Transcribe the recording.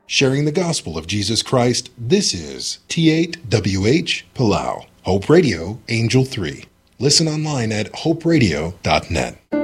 Sharing the gospel of Jesus Christ, this is T8WH Palau, Hope Radio, Angel 3. Listen online at hoperadio.net.